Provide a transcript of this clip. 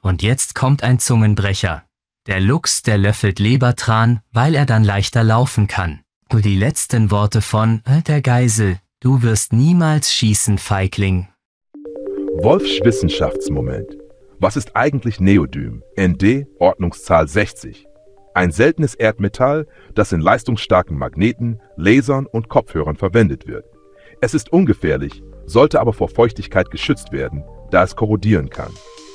Und jetzt kommt ein Zungenbrecher. Der Luchs, der löffelt Lebertran, weil er dann leichter laufen kann. Nur die letzten Worte von der Geisel. Du wirst niemals schießen, Feigling. Wolfs Wissenschaftsmoment. Was ist eigentlich Neodym? ND, Ordnungszahl 60. Ein seltenes Erdmetall, das in leistungsstarken Magneten, Lasern und Kopfhörern verwendet wird. Es ist ungefährlich, sollte aber vor Feuchtigkeit geschützt werden, da es korrodieren kann.